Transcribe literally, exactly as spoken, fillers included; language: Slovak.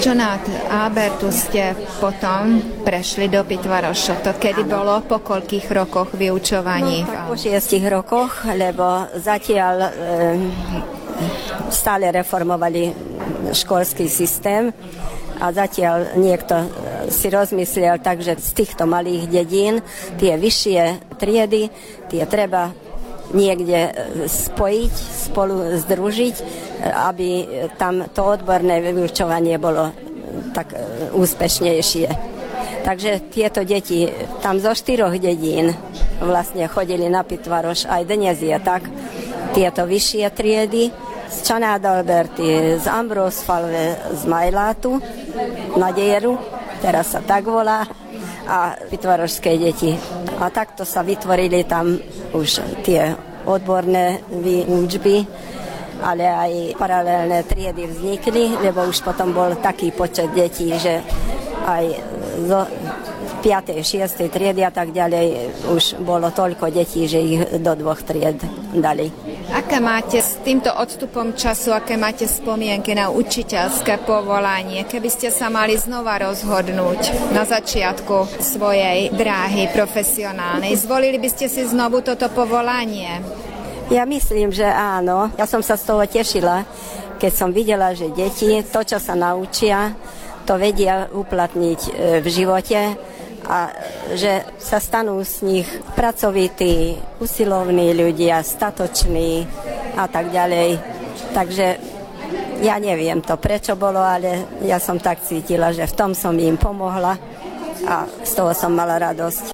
Čonát Albertu ste potom prešli do Pitvaroša. To kedy ano. Bolo? Po koľkých rokoch vyučovaní? No, po šiestich rokoch, lebo zatiaľ e, stále reformovali školský systém a zatiaľ niekto si rozmyslel tak, že z týchto malých dedín tie vyššie triedy, tie treba niekde spojiť, spolu združiť, aby tam to odborné vyučovanie bolo tak úspešnejšie. Takže tieto deti tam zo štyroch dedín vlastne chodili na Pitvaroš, aj dnes je tak. Tieto vyššie triedy z Čonát Alberty, z Ambrosfalve, z Majlátu na Dieru, teraz sa tak volá, a pitvarošské deti. A takto sa vytvorili tam už tie odborné výučby, ale aj paralelné triedy vznikli, lebo už potom bol taký počet detí, že aj zo piatej šiestej triedy a tak ďalej už bolo toľko detí, že ich do dvoch tried dali. Aké máte s týmto odstupom času, aké máte spomienky na učiteľské povolanie? Keby ste sa mali znova rozhodnúť na začiatku svojej dráhy profesionálnej, zvolili by ste si znovu toto povolanie? Ja myslím, že áno. Ja som sa z toho tešila, keď som videla, že deti to, čo sa naučia, to vedia uplatniť v živote a že sa stanú z nich pracovití, usilovní ľudia, statoční a tak ďalej. Takže ja neviem to, prečo bolo, ale ja som tak cítila, že v tom som im pomohla a z toho som mala radosť.